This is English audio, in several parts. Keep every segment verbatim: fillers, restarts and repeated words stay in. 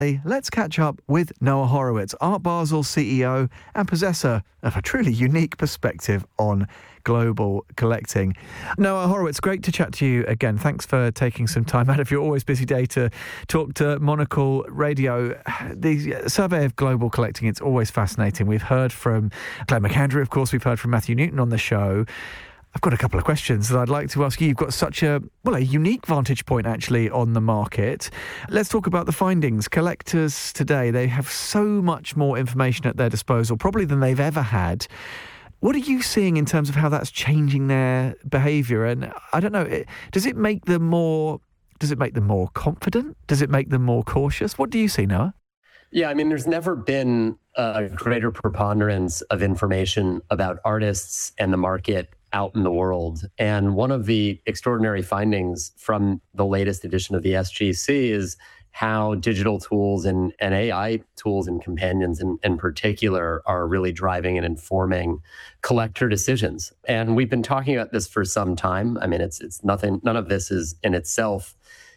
Let's catch up with Noah Horowitz, Art Basel C E O and possessor of a truly unique perspective on global collecting. Noah Horowitz, great to chat to you again. Thanks for taking some time out of your always busy day to talk to Monocle Radio. The survey of global collecting, it's always fascinating. We've heard from Claire McAndrew, of course, we've heard from Matthew Newton on the show. I've got a couple of questions that I'd like to ask you. You've got such a, well, a unique vantage point, actually, on the market. Let's talk about the findings. Collectors today, they have so much more information at their disposal, probably than they've ever had. What are you seeing in terms of how that's changing their behaviour? And I don't know, it, does it make them more, does it make them more confident? Does it make them more cautious? What do you see, Noah? Yeah, I mean, there's never been a greater preponderance of information about artists and the market out in the world. And one of the extraordinary findings from the latest edition of the S G C is how digital tools and, and A I tools and companions in, in particular are really driving and informing collector decisions. And we've been talking about this for some time. I mean, it's it's nothing, none of this is in itself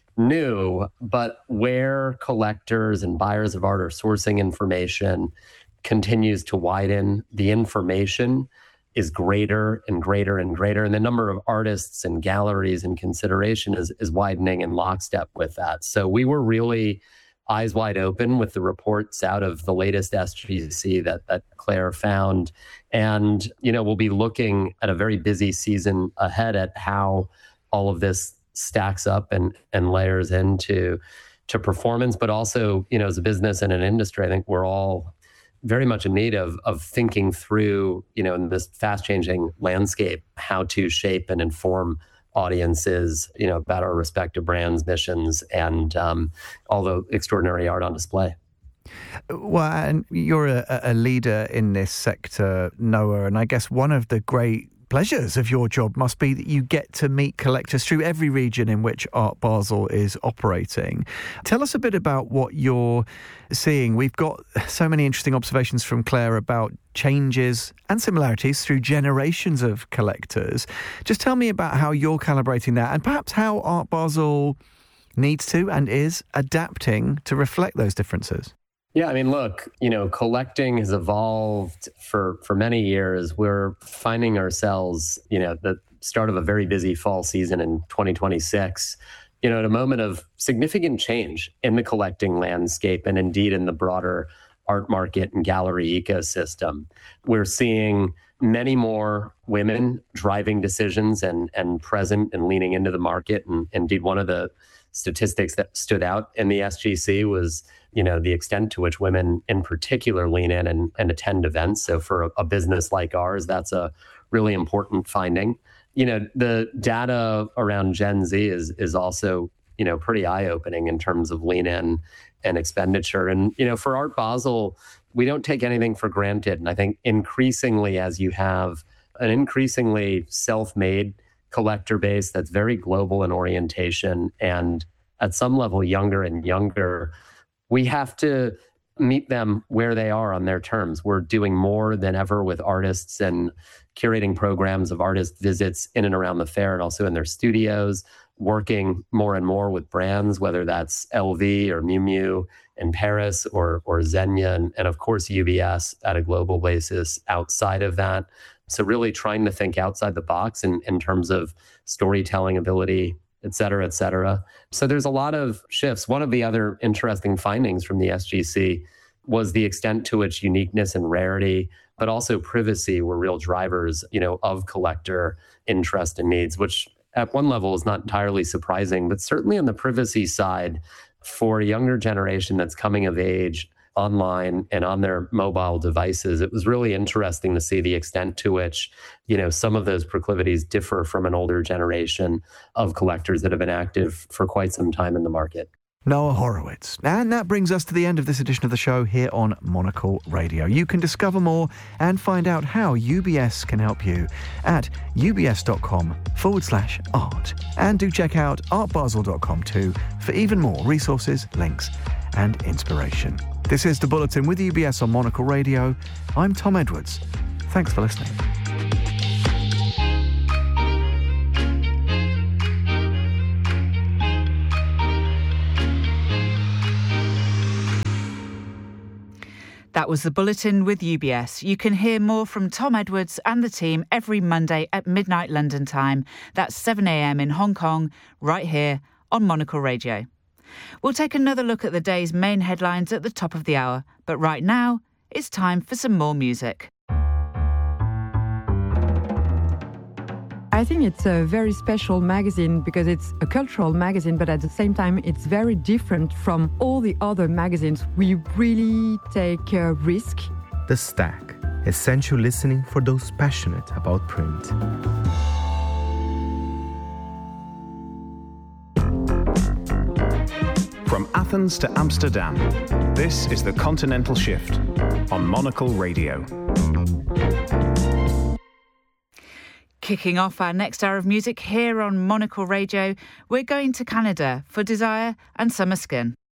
new, but where collectors and buyers of art are sourcing information continues to widen. The information is greater and greater and greater. And the number of artists and galleries in consideration is, is widening in lockstep with that. So we were really eyes wide open with the reports out of the latest S G C that, that Claire found. And, you know, we'll be looking at a very busy season ahead at how all of this stacks up and, and layers into to performance. But also, you know, as a business and an industry, I think we're all very much in need of of thinking through, you know, in this fast-changing landscape, how to shape and inform audiences, you know, about our respective brands, missions, and um, all the extraordinary art on display. Well, and you're a, a leader in this sector, Noah, and I guess one of the great pleasures of your job must be that you get to meet collectors through every region in which Art Basel is operating. Tell us a bit about what you're seeing. We've got so many interesting observations from Claire about changes and similarities through generations of collectors. Just tell me about how you're calibrating that and perhaps how Art Basel needs to and is adapting to reflect those differences. Yeah, I mean, look, you know, collecting has evolved for, for many years. We're finding ourselves, you know, at the start of a very busy fall season in twenty twenty-six, you know, at a moment of significant change in the collecting landscape and indeed in the broader art market and gallery ecosystem. We're seeing many more women driving decisions and, and present and leaning into the market. And indeed, one of the statistics that stood out in the S G C was, you know, the extent to which women in particular lean in and, and attend events. So for a, a business like ours, that's a really important finding. You know, the data around Gen Z is is also, you know, pretty eye-opening in terms of lean in and expenditure. And, you know, for Art Basel, we don't take anything for granted. And I think increasingly, as you have an increasingly self-made collector base that's very global in orientation and at some level younger and younger, we have to meet them where they are on their terms. We're doing more than ever with artists and curating programs of artist visits in and around the fair and also in their studios, working more and more with brands, whether that's L V or Miu Miu in Paris or, or Zegna, and, and of course U B S at a global basis outside of that. So really trying to think outside the box in, in terms of storytelling ability, et cetera, et cetera. So there's a lot of shifts. One of the other interesting findings from the S G C was the extent to which uniqueness and rarity, but also privacy were real drivers, you know, of collector interest and needs, which at one level is not entirely surprising, but certainly on the privacy side, for a younger generation that's coming of age online and on their mobile devices, it was really interesting to see the extent to which, you know, some of those proclivities differ from an older generation of collectors that have been active for quite some time in the market. Noah Horowitz. And that brings us to the end of this edition of the show here on Monocle Radio. You can discover more and find out how U B S can help you at ubs.com forward slash art. And do check out art basel dot com too for even more resources, links and inspiration. This is The Bulletin with U B S on Monocle Radio. I'm Tom Edwards. Thanks for listening. That was the Bulletin with U B S. You can hear more from Tom Edwards and the team every Monday at midnight London time. That's seven a.m. in Hong Kong, right here on Monocle Radio. We'll take another look at the day's main headlines at the top of the hour. But right now, it's time for some more music. I think it's a very special magazine because it's a cultural magazine, but at the same time, it's very different from all the other magazines. We really take a risk. The Stack, essential listening for those passionate about print. From Athens to Amsterdam, this is The Continental Shift on Monocle Radio. Kicking off our next hour of music here on Monocle Radio, we're going to Canada for Desire and Summer Skin.